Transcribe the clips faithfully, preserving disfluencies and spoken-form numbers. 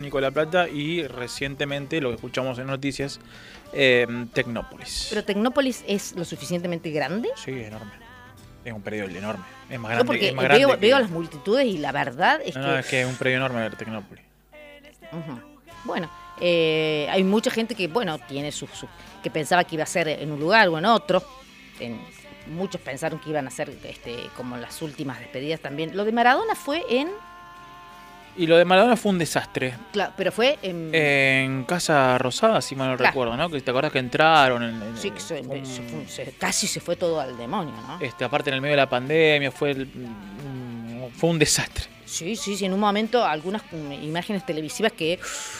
Tecnológico de La Plata y recientemente, lo que escuchamos en noticias, eh, Tecnópolis. ¿Pero Tecnópolis es lo suficientemente grande? Sí, es enorme. Es un predio enorme. Es más No, grande, porque es más veo, grande que... veo las multitudes y la verdad es no, que... no, es que es un predio enorme el Tecnópolis. Uh-huh. Bueno, eh, hay mucha gente que, bueno, tiene sus... Su, que pensaba que iba a ser en un lugar o en otro. En, muchos pensaron que iban a ser este, como las últimas despedidas también. Lo de Maradona fue en... Y lo de Maradona fue un desastre. Claro, pero fue en... En Casa Rosada, si mal no Claro. recuerdo, ¿no? Que te acordás que entraron en, en- Sí, que se- un- se fue- se- casi se fue todo al demonio, ¿no? este, aparte en el medio de la pandemia, fue el- un- fue un desastre. Sí, sí, sí, en un momento algunas mm, imágenes televisivas que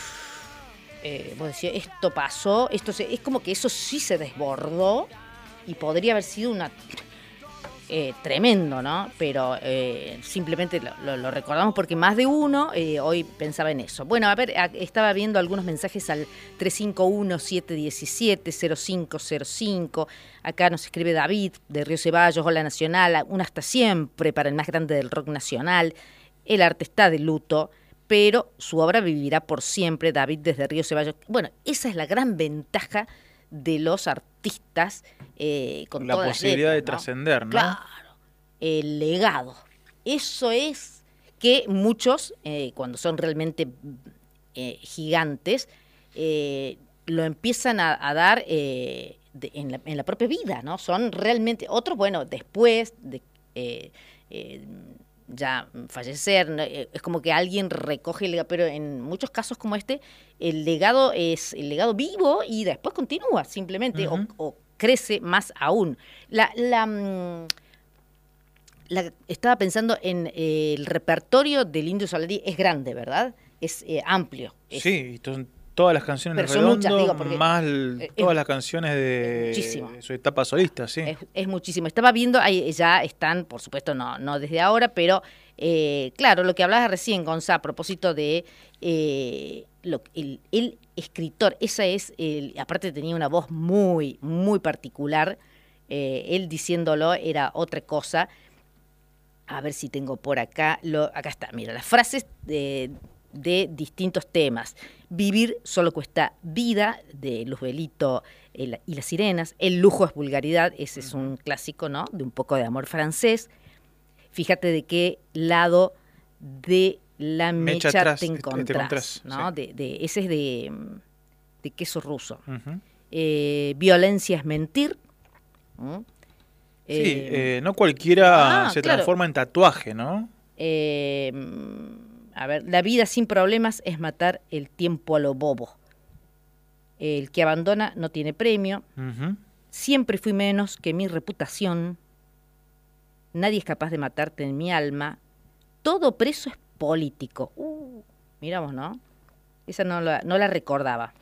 eh, vos decías, esto pasó, esto se, es como que eso sí se desbordó y podría haber sido una eh, tremendo, ¿no? Pero eh, simplemente lo, lo- lo recordamos porque más de uno eh, hoy pensaba en eso. Bueno, a ver, a- estaba viendo algunos mensajes al tres cinco uno, siete uno siete, cero cinco cero cinco. Acá nos escribe David de Río Ceballos, hola Nacional, un hasta siempre para el más grande del rock nacional. El arte está de luto, pero su obra vivirá por siempre. David desde Río Ceballos. Bueno, esa es la gran ventaja de los artistas eh, con La todas las posibilidad letras, de ¿no? trascender, ¿no? Claro, el legado. Eso es que muchos, eh, cuando son realmente eh, gigantes, eh, lo empiezan a, a dar eh, de- en, la, en la propia vida, ¿no? Son realmente, otros, bueno, después de eh, eh, ya fallecer, ¿no? Eh, es como que alguien recoge el legado, pero en muchos casos como este, el legado es el legado vivo y después continúa simplemente, Ujú. o, o crece más aún. La, la, mm, la- estaba pensando en eh, el repertorio del Indio Solari, es grande, ¿verdad? Es eh, amplio. Es, Sí, y son todas las canciones Pero de son muchas, Redondo, digo, porque más el- es- todas es- las canciones de, muchísimo. de su etapa solista, sí. Es, es muchísimo. Estaba viendo, ahí ya están, por supuesto, no, no desde ahora, pero eh, claro, lo que hablabas recién, Gonzalo, a propósito de eh, lo, el, el escritor, esa es, el, aparte tenía una voz muy, muy particular, eh, él diciéndolo era otra cosa. A ver si tengo por acá, lo, acá está, mira, las frases de, de distintos temas. Vivir solo cuesta vida, de Luzbelito el, y las sirenas. El lujo es vulgaridad, ese es un clásico, ¿no? De un poco de amor francés. Fíjate de qué lado de la mecha, Mecha atrás, te te- te encontrás, encontrás, ¿no? sí. De, de, ese es de, de queso ruso. Ujú. Eh, violencia es mentir. ¿Mm? Sí, Eh, eh, no cualquiera ah, se claro. transforma en tatuaje, ¿no? Eh, a ver, la vida sin problemas es matar el tiempo a lo bobo. El que abandona no tiene premio. Ujú. Siempre Siempre fui menos que mi reputación. Nadie es capaz de matarte en mi alma. Todo preso es político. Uh, miramos, ¿no? Esa no la, no la recordaba.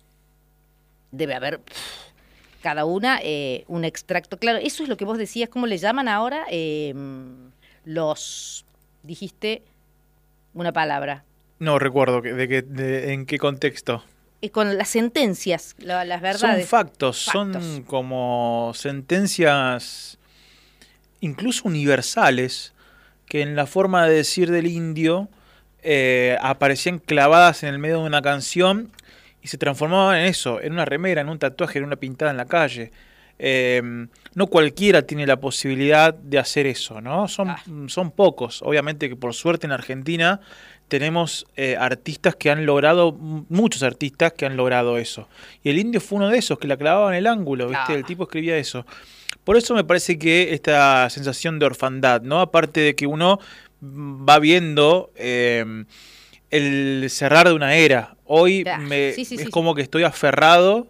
Debe haber pff, cada una eh, un extracto. Claro, eso es lo que vos decías. ¿Cómo le llaman ahora? Eh, los... Dijiste una palabra. No recuerdo que- de, qué- de- en qué contexto. Eh, con las sentencias, la- las Son verdades. factos, Factos. son como sentencias incluso universales que en la forma de decir del indio eh, aparecían clavadas en el medio de una canción y se transformaban en eso, en una remera, en un tatuaje, en una pintada en la calle. Eh, no cualquiera tiene la posibilidad de hacer eso, ¿no? Son, Ah. son pocos. Obviamente que por suerte en Argentina tenemos eh, artistas que han logrado, m- muchos artistas que han logrado eso. Y el indio fue uno de esos, que la clavaba en el ángulo, ¿viste? Ah. El tipo escribía eso. Por eso me parece que esta sensación de orfandad, ¿no? Aparte de que uno mm, va viendo eh, el cerrar de una era. Hoy Ah, me, sí, sí, es sí, como que estoy aferrado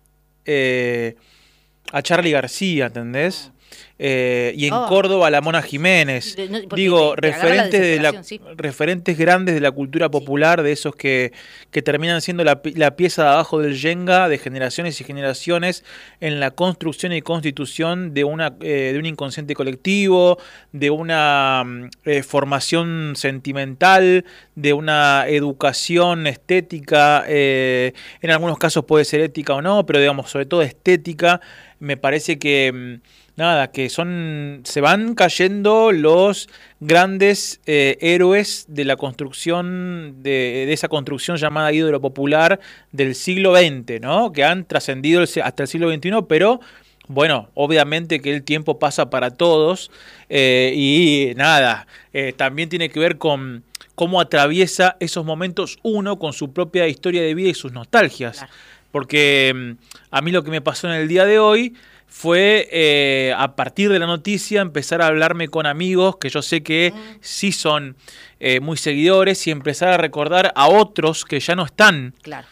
eh, a Charly García, ¿entendés? Eh, y en Oh. Córdoba a la Mona Jiménez. De- no, porque Digo, te- te agarra la referentes, de la, desesperación, sí. referentes grandes de la cultura popular, de esos que, que terminan siendo la, pi- la pieza de abajo del Yenga de generaciones y generaciones en la construcción y constitución de, una, eh, de un inconsciente colectivo, de una mm, eh, formación sentimental, de una educación estética, eh, en algunos casos puede ser ética o no, pero digamos, sobre todo estética. Me parece que mm, nada, que son, se van cayendo los grandes eh, héroes de la construcción, de, de esa construcción llamada ídolo popular del siglo veinte, ¿no? Que han trascendido el- hasta el siglo veintiuno, pero bueno, obviamente que el tiempo pasa para todos eh, y nada, eh, también tiene que ver con cómo atraviesa esos momentos uno con su propia historia de vida y sus nostalgias. Claro. Porque mm, a mí lo que me pasó en el día de hoy fue, eh, a partir de la noticia, empezar a hablarme con amigos que yo sé que Mm, sí son eh, muy seguidores y empezar a recordar a otros que ya no están. claro.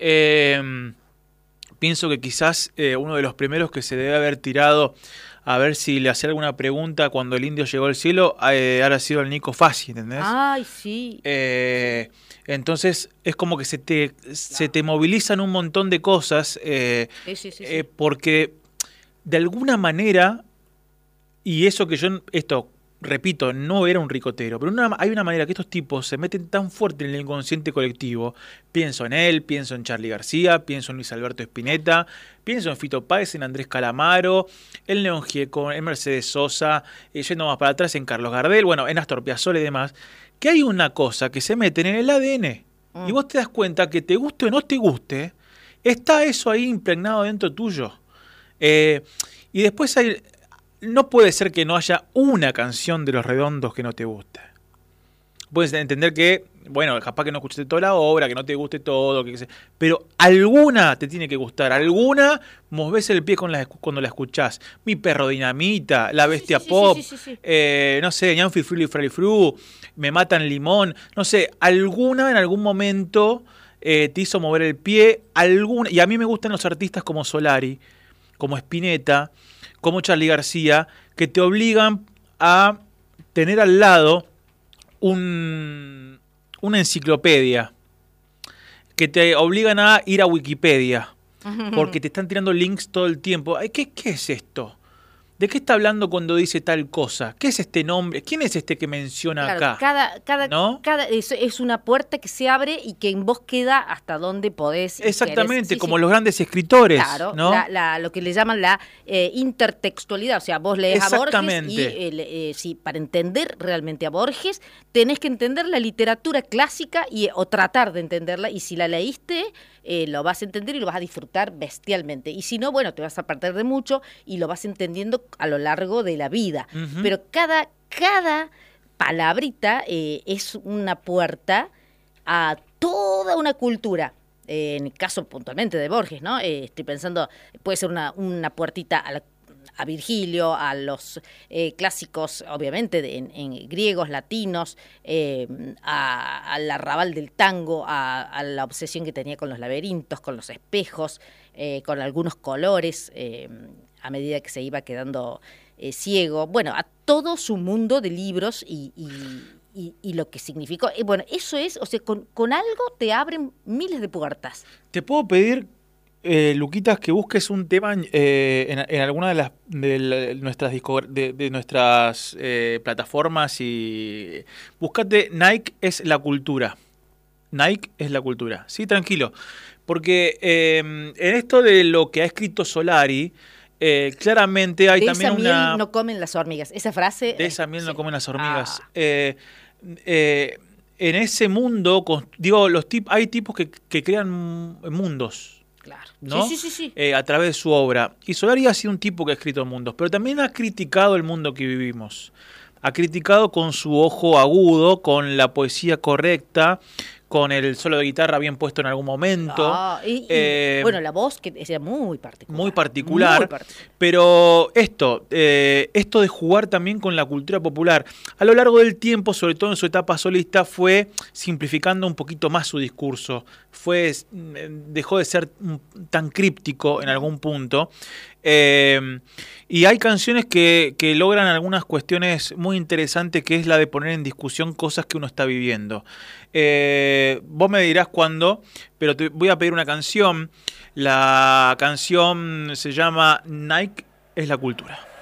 Eh, pienso que quizás eh, uno de los primeros que se debe haber tirado a ver si le hacía alguna pregunta cuando el indio llegó al cielo, eh, ahora ha sido el Nico Fassi, ¿entendés? Ay, sí. Eh, entonces es como que se te, se te movilizan un montón de cosas eh, Sí, sí, sí, sí. eh, porque de alguna manera, y eso que yo, esto, repito, no era un ricotero, pero una- hay una manera que estos tipos se meten tan fuerte en el inconsciente colectivo. Pienso en él, pienso en Charly García, pienso en Luis Alberto Spinetta, pienso en Fito Páez, en Andrés Calamaro, en León Gieco, en Mercedes Sosa, eh, yendo más para atrás en Carlos Gardel, bueno, en Astor Piazzolla y demás, que hay una cosa que se meten en el A D N. Mm. Y vos te das cuenta que te guste o no te guste, está eso ahí impregnado dentro tuyo. Eh, y después hay, no puede ser que no haya una canción de Los Redondos que no te guste. Puedes entender que, bueno, capaz que no escuchaste toda la obra, que no te guste todo, que, qué sé, pero alguna te tiene que gustar, alguna movés el pie con la, cuando la escuchás. Mi Perro Dinamita, La Bestia sí, sí, Pop, sí, sí, sí, sí. eh, no sé, Ñanfi Fruli Frali Fru, Me Matan Limón, no sé, alguna en algún momento eh, te hizo mover el pie, alguna, y a mí me gustan los artistas como Solari, como Spinetta, como Charly García, que te obligan a tener al lado un, una enciclopedia, que te obligan a ir a Wikipedia, porque te están tirando links todo el tiempo. Ay, ¿Qué, qué es esto? ¿De qué está hablando cuando dice tal cosa? ¿Qué es este nombre? ¿Quién es este que menciona Claro, acá? cada, cada, ¿No? cada es, es una puerta que se abre y que en vos queda hasta donde podés. y Exactamente, querés. Sí, como sí. los grandes escritores, Claro, ¿no? la, la- lo que le llaman la eh, intertextualidad, o sea, vos lees a Borges y Exactamente. eh, le- eh, sí, para entender realmente a Borges tenés que entender la literatura clásica y, o tratar de entenderla, y si la leíste eh, lo vas a entender y lo vas a disfrutar bestialmente, y si no, bueno, te vas a perder de mucho y lo vas entendiendo a lo largo de la vida, Ujú. pero cada, cada palabrita eh, es una puerta a toda una cultura. Eh, en el caso puntualmente de Borges, ¿no? Eh, estoy pensando, puede ser una, una puertita a, la- a Virgilio, a los eh, clásicos, obviamente, de- en, en griegos, latinos, eh, a- al arrabal del tango, a, a la obsesión que tenía con los laberintos, con los espejos, eh, con algunos colores, eh, a medida que se iba quedando eh, ciego. Bueno, a todo su mundo de libros y... y y, y lo que significó. Eh, bueno, eso es, o sea, con, con algo te abren miles de puertas. Te puedo pedir, eh, Luquitas, que busques un tema eh, en, en alguna de las de la- nuestras discog- de, de nuestras eh, plataformas y buscate Nike es la cultura. Nike es la cultura. Sí, tranquilo. Porque eh, en esto de lo que ha escrito Solari, eh, claramente hay De también esa miel una... no comen las hormigas. Esa frase... De esa miel sí. no comen las hormigas. Ah, Eh, eh, en ese mundo, con- digo, los tip, hay tipos que, que crean mundos, claro. ¿no? Sí, sí, sí, sí. Eh, a través de su obra. Y Solari ha sido un tipo que ha escrito mundos, pero también ha criticado el mundo que vivimos. Ha criticado con su ojo agudo, con la poesía correcta, con el solo de guitarra bien puesto en algún momento. Ah, y, y, Eh, bueno, la voz que es muy particular. muy particular, Muy particular. pero esto, eh, esto de jugar también con la cultura popular, a lo largo del tiempo, sobre todo en su etapa solista, fue simplificando un poquito más su discurso, fue, dejó de ser tan críptico en algún punto, eh, y hay canciones que, que logran algunas cuestiones muy interesantes, que es la de poner en discusión cosas que uno está viviendo. Eh, vos me dirás cuándo, pero te voy a pedir una canción. La canción se llama Nike es la cultura.